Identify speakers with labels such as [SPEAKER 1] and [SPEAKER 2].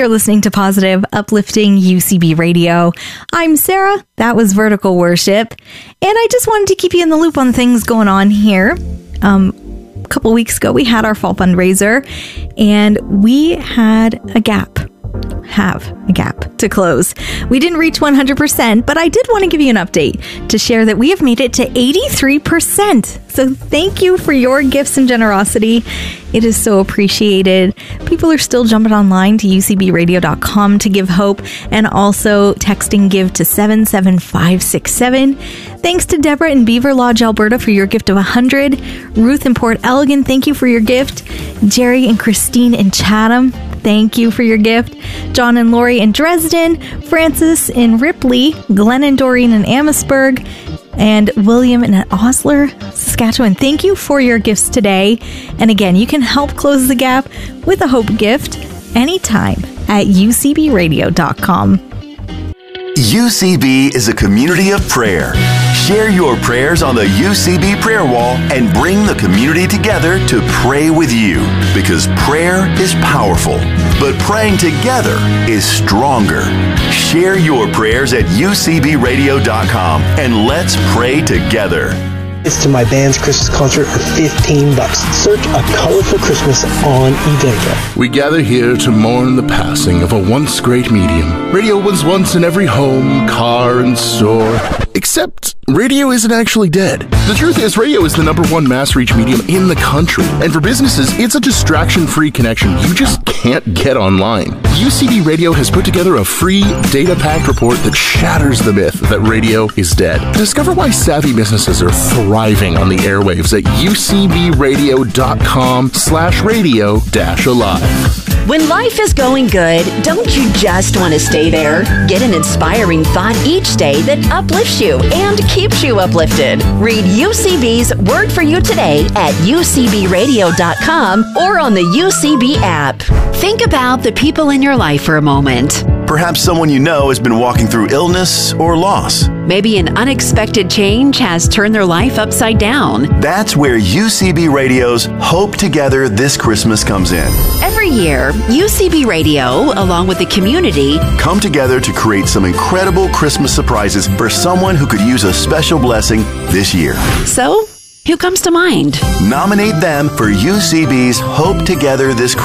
[SPEAKER 1] You're listening to Positive, Uplifting UCB Radio. I'm Sarah. That was Vertical Worship. And I just wanted to keep you in the loop on things going on here. A couple weeks ago, we had our fall fundraiser, and we had a gap to close. We didn't reach 100%, but I did want to give you an update to share that we have made it to 83%. So thank you for your gifts and generosity. It is so appreciated. People are still jumping online to ucbradio.com to give hope, and also texting give to 77567. Thanks to Deborah in Beaver Lodge, Alberta for your gift of 100. Ruth in Port Elgin, thank you for your gift. Jerry and Christine in Chatham, thank you for your gift. John and Lori in Dresden, Francis in Ripley, Glenn and Doreen in Amherstburg, and William in Osler, Saskatchewan. Thank you for your gifts today. And again, you can help close the gap with a hope gift anytime at ucbradio.com.
[SPEAKER 2] UCB is a community of prayer. Share your prayers on the UCB prayer wall and bring the community together to pray with you, because prayer is powerful, but praying together is stronger. Share your prayers at ucbradio.com and let's pray together.
[SPEAKER 3] It's to my band's Christmas concert for $15. Search A Colorful Christmas on Eventbrite.
[SPEAKER 4] We gather here to mourn the passing of a once great medium. Radio was once in every home, car, and store. Except, radio isn't actually dead. The truth is, radio is the #1 mass reach medium in the country. And for businesses, it's a distraction-free connection you just can't get online. UCB Radio has put together a free, data-packed report that shatters the myth that radio is dead. Discover why savvy businesses are thriving on the airwaves at ucbradio.com/radio-alive.
[SPEAKER 5] When life is going good, don't you just want to stay there? Get an inspiring thought each day that uplifts you and keeps you uplifted. Read UCB's Word for You today at ucbradio.com or on the UCB app. Think about the people in your life for a moment.
[SPEAKER 2] Perhaps someone you know has been walking through illness or loss.
[SPEAKER 5] Maybe an unexpected change has turned their life upside down.
[SPEAKER 2] That's where UCB Radio's Hope Together This Christmas comes in.
[SPEAKER 5] Every year, UCB Radio, along with the community,
[SPEAKER 2] come together to create some incredible Christmas surprises for someone who could use a special blessing this year.
[SPEAKER 5] So, who comes to mind?
[SPEAKER 2] Nominate them for UCB's Hope Together This Christmas.